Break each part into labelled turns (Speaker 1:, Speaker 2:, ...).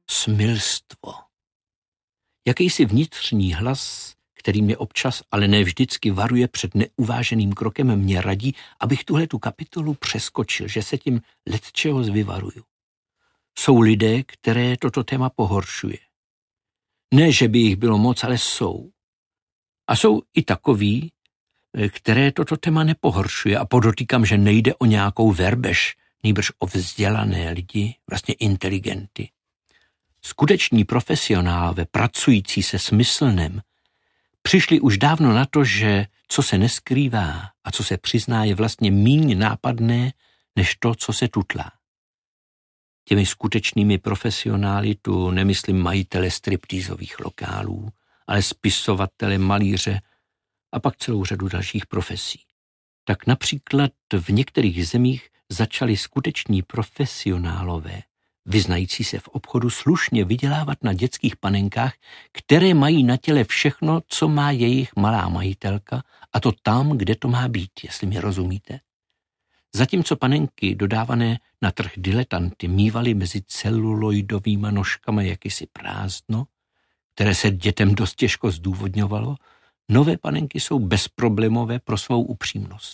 Speaker 1: smilstvo. Jakýsi vnitřní hlas, který mě občas, ale ne vždycky varuje před neuváženým krokem, mě radí, abych tuhletu kapitolu přeskočil, že se tím lecčeho vyvaruju. Jsou lidé, které toto téma pohoršuje. Ne, že by jich bylo moc, ale jsou. A jsou i takoví, které toto téma nepohoršuje a podotýkám, že nejde o nějakou verbež, nýbrž o vzdělané lidi, vlastně inteligenty. Skuteční profesionálové, pracující se smyslnem, přišli už dávno na to, že co se neskrývá a co se přizná, je vlastně míň nápadné, než to, co se tutlá. Těmi skutečnými profesionály tu nemyslím majitele striptýzových lokálů, ale spisovatele, malíře a pak celou řadu dalších profesí. Tak například v některých zemích začali skuteční profesionálové, vyznající se v obchodu, slušně vydělávat na dětských panenkách, které mají na těle všechno, co má jejich malá majitelka, a to tam, kde to má být, jestli mi rozumíte. Zatímco panenky dodávané na trh diletanty mívaly mezi celuloidovýma nožkama jakýsi prázdno, které se dětem dost těžko zdůvodňovalo, nové panenky jsou bezproblémové pro svou upřímnost.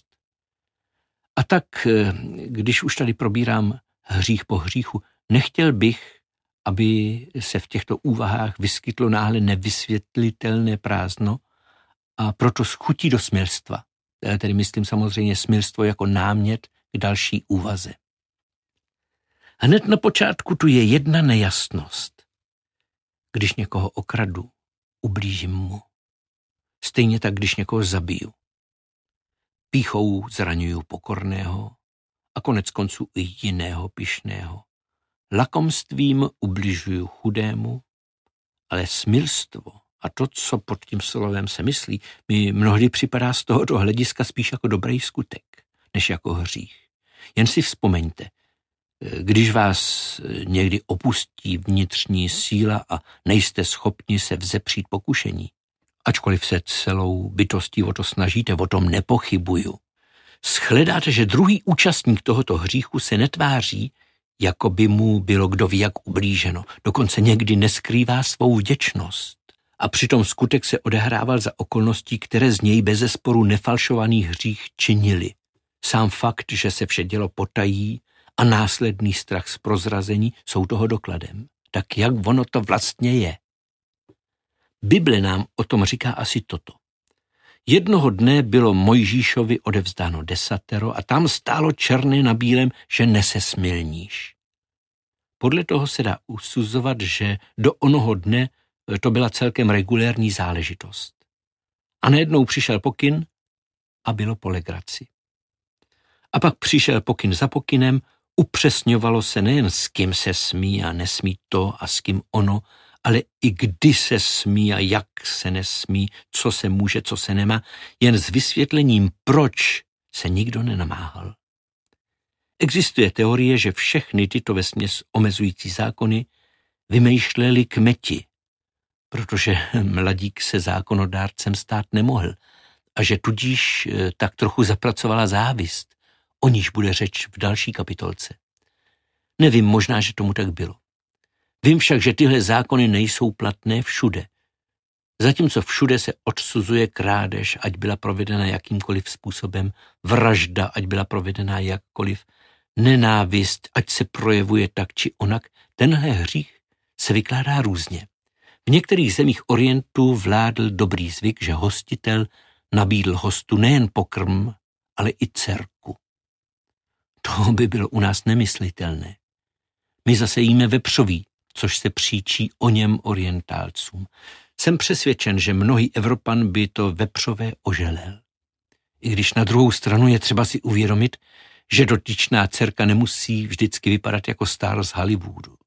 Speaker 1: A tak, když už tady probírám hřích po hříchu, nechtěl bych, aby se v těchto úvahách vyskytlo náhle nevysvětlitelné prázdno a proto schutí do smilstva. Tedy myslím samozřejmě smilstvo jako námět k další úvaze. Hned na počátku tu je jedna nejasnost. Když někoho okradu, ublížím mu. Stejně tak, když někoho zabiju. Pýchou zraňuju pokorného a konec konců i jiného pyšného. Lakomstvím ubližuju chudému, ale smilstvo a to, co pod tím slovem se myslí, mi mnohdy připadá z tohoto hlediska spíš jako dobrý skutek, než jako hřích. Jen si vzpomeňte, když vás někdy opustí vnitřní síla a nejste schopni se vzepřít pokušení, ačkoliv se celou bytostí o to snažíte, o tom nepochybuju, shledáte, že druhý účastník tohoto hříchu se netváří, jako by mu bylo kdo ví jak ublíženo, dokonce někdy neskrývá svou vděčnost. A přitom skutek se odehrával za okolností, které z něj bezesporu nefalšovaný hřích činili. Sám fakt, že se vše dělo potají a následný strach z prozrazení jsou toho dokladem. Tak jak ono to vlastně je? Bible nám o tom říká asi toto. Jednoho dne bylo Mojžíšovi odevzdáno 10 a tam stálo černé na bílém, že nesesmilníš. Podle toho se dá usuzovat, že do onoho dne to byla celkem regulérní záležitost. A najednou přišel pokyn a bylo po legraci. A pak přišel pokyn za pokynem, upřesňovalo se nejen s kým se smí a nesmí to a s kým ono, ale i kdy se smí a jak se nesmí, co se může, co se nemá, jen s vysvětlením, proč se nikdo nenamáhal. Existuje teorie, že všechny tyto vesměs omezující zákony vymýšleli kmeti, protože mladík se zákonodárcem stát nemohl a že tudíž tak trochu zapracovala závist, o níž bude řeč v další kapitolce. Nevím, možná, že tomu tak bylo. Vím však, že tyhle zákony nejsou platné všude. Zatímco všude se odsuzuje krádež, ať byla provedena jakýmkoliv způsobem, vražda, ať byla provedena jakkoliv, nenávist, ať se projevuje tak či onak, tenhle hřích se vykládá různě. V některých zemích Orientu vládl dobrý zvyk, že hostitel nabídl hostu nejen pokrm, ale i dcerku. To by bylo u nás nemyslitelné. My zase jíme vepřový, což se příčí o něm orientálcům. Jsem přesvědčen, že mnohý Evropan by to vepřové oželel. I když na druhou stranu je třeba si uvědomit, že dotyčná dcerka nemusí vždycky vypadat jako star z Hollywoodu.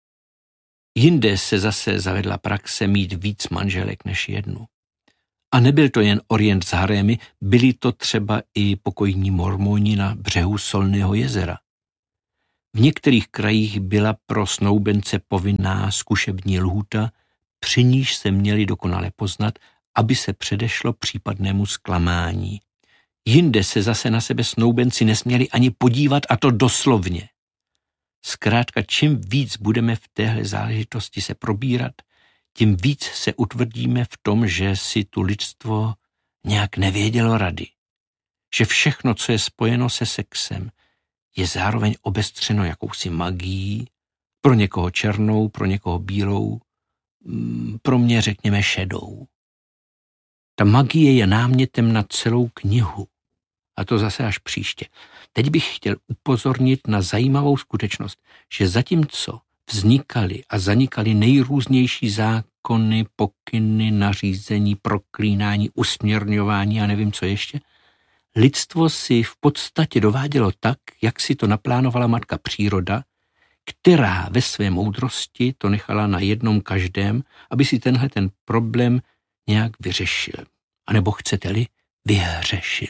Speaker 1: Jinde se zase zavedla praxe mít víc manželek než jednu. A nebyl to jen orient s harémy, byli to třeba i pokojní mormoni na břehu Solného jezera. V některých krajích byla pro snoubence povinná zkušební lhůta, při níž se měli dokonale poznat, aby se předešlo případnému zklamání. Jinde se zase na sebe snoubenci nesměli ani podívat, a to doslovně. Zkrátka, čím víc budeme v téhle záležitosti se probírat, tím víc se utvrdíme v tom, že si tu lidstvo nějak nevědělo rady. Že všechno, co je spojeno se sexem, je zároveň obestřeno jakousi magií, pro někoho černou, pro někoho bílou, pro mě řekněme šedou. Ta magie je námětem na celou knihu. A to zase až příště. Teď bych chtěl upozornit na zajímavou skutečnost, že zatímco vznikaly a zanikaly nejrůznější zákony, pokyny, nařízení, proklínání, usměrňování a nevím co ještě, lidstvo si v podstatě dovádělo tak, jak si to naplánovala matka příroda, která ve své moudrosti to nechala na jednom každém, aby si ten problém nějak vyřešil. A nebo chcete-li, vyhřešil.